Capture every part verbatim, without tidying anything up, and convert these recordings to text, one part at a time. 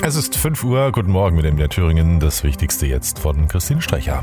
Es ist fünf Uhr, guten Morgen mit dem M D R Thüringen. Das Wichtigste jetzt von Christine Strecher.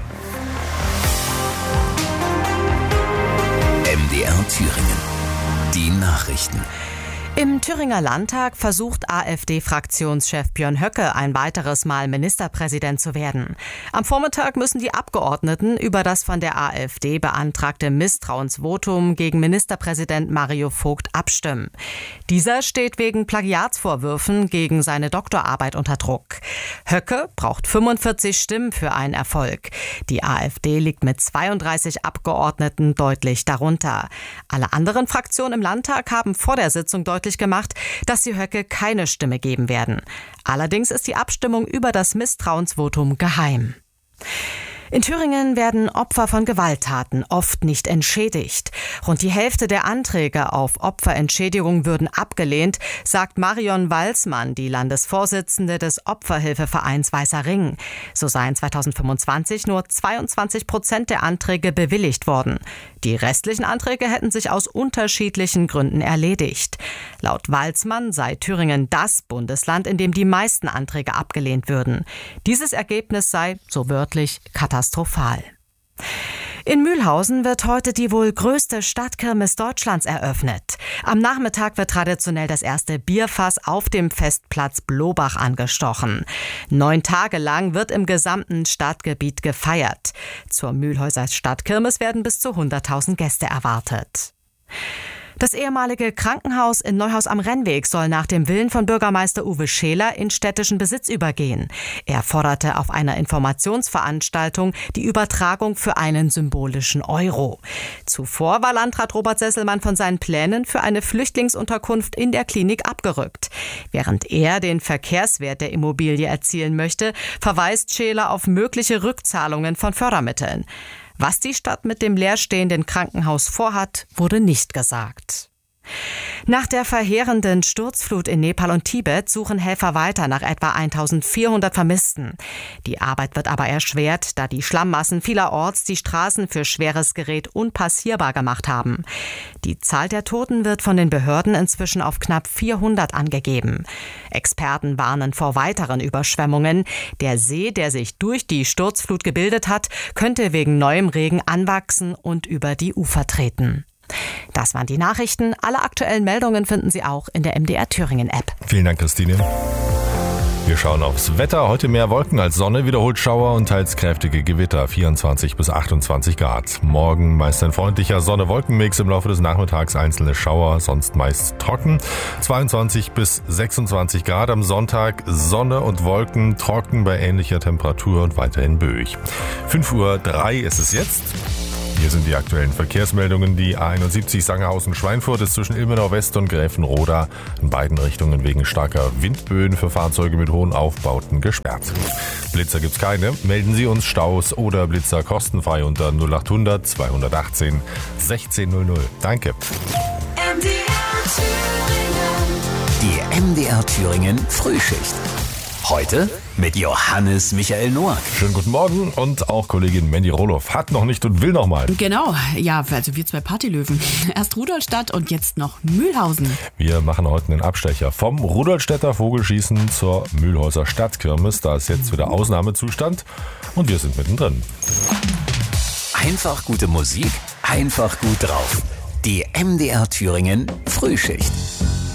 M D R Thüringen. Die Nachrichten. Im Thüringer Landtag versucht AfD-Fraktionschef Björn Höcke ein weiteres Mal Ministerpräsident zu werden. Am Vormittag müssen die Abgeordneten über das von der AfD beantragte Misstrauensvotum gegen Ministerpräsident Mario Vogt abstimmen. Dieser steht wegen Plagiatsvorwürfen gegen seine Doktorarbeit unter Druck. Höcke braucht fünfundvierzig Stimmen für einen Erfolg. Die AfD liegt mit zweiunddreißig Abgeordneten deutlich darunter. Alle anderen Fraktionen im Landtag haben vor der Sitzung deutlich gemacht, dass sie Höcke keine Stimme geben werden. Allerdings ist die Abstimmung über das Misstrauensvotum geheim. In Thüringen werden Opfer von Gewalttaten oft nicht entschädigt. Rund die Hälfte der Anträge auf Opferentschädigung würden abgelehnt, sagt Marion Walsmann, die Landesvorsitzende des Opferhilfevereins Weißer Ring. So seien zweitausendfünfundzwanzig nur zweiundzwanzig Prozent der Anträge bewilligt worden. Die restlichen Anträge hätten sich aus unterschiedlichen Gründen erledigt. Laut Walsmann sei Thüringen das Bundesland, in dem die meisten Anträge abgelehnt würden. Dieses Ergebnis sei, so wörtlich, katastrophal. In Mühlhausen wird heute die wohl größte Stadtkirmes Deutschlands eröffnet. Am Nachmittag wird traditionell das erste Bierfass auf dem Festplatz Blobach angestochen. Neun Tage lang wird im gesamten Stadtgebiet gefeiert. Zur Mühlhäuser Stadtkirmes werden bis zu hunderttausend Gäste erwartet. Das ehemalige Krankenhaus in Neuhaus am Rennweg soll nach dem Willen von Bürgermeister Uwe Scheler in städtischen Besitz übergehen. Er forderte auf einer Informationsveranstaltung die Übertragung für einen symbolischen Euro. Zuvor war Landrat Robert Sesselmann von seinen Plänen für eine Flüchtlingsunterkunft in der Klinik abgerückt. Während er den Verkehrswert der Immobilie erzielen möchte, verweist Scheler auf mögliche Rückzahlungen von Fördermitteln. Was die Stadt mit dem leerstehenden Krankenhaus vorhat, wurde nicht gesagt. Nach der verheerenden Sturzflut in Nepal und Tibet suchen Helfer weiter nach etwa eintausendvierhundert Vermissten. Die Arbeit wird aber erschwert, da die Schlammmassen vielerorts die Straßen für schweres Gerät unpassierbar gemacht haben. Die Zahl der Toten wird von den Behörden inzwischen auf knapp vierhundert angegeben. Experten warnen vor weiteren Überschwemmungen. Der See, der sich durch die Sturzflut gebildet hat, könnte wegen neuem Regen anwachsen und über die Ufer treten. Das waren die Nachrichten. Alle aktuellen Meldungen finden Sie auch in der M D R Thüringen App. Vielen Dank, Christine. Wir schauen aufs Wetter. Heute mehr Wolken als Sonne, wiederholt Schauer und teils kräftige Gewitter, vierundzwanzig bis achtundzwanzig Grad. Morgen meist ein freundlicher Sonne-Wolken-Mix, im Laufe des Nachmittags einzelne Schauer, sonst meist trocken. zweiundzwanzig bis sechsundzwanzig Grad am Sonntag, Sonne und Wolken, trocken bei ähnlicher Temperatur und weiterhin böig. fünf Uhr drei ist es jetzt. Hier sind die aktuellen Verkehrsmeldungen. Die A einundsiebzig Sangerhausen-Schweinfurt ist zwischen Ilmenau West und Gräfenroda in beiden Richtungen wegen starker Windböen für Fahrzeuge mit hohen Aufbauten gesperrt. Blitzer gibt's keine. Melden Sie uns Staus oder Blitzer kostenfrei unter null achthundert zweihundertachtzehn sechzehnhundert. Danke. M D R Thüringen. Die M D R Thüringen Frühschicht. Heute mit Johannes Michael Noack. Schönen guten Morgen und auch Kollegin Mandy Roloff hat noch nicht und will noch mal. Genau, ja, also wir zwei Partylöwen. Erst Rudolstadt und jetzt noch Mühlhausen. Wir machen heute einen Abstecher vom Rudolstädter Vogelschießen zur Mühlhäuser Stadtkirmes. Da ist jetzt wieder Ausnahmezustand und wir sind mittendrin. Einfach gute Musik, einfach gut drauf. Die M D R Thüringen Frühschicht.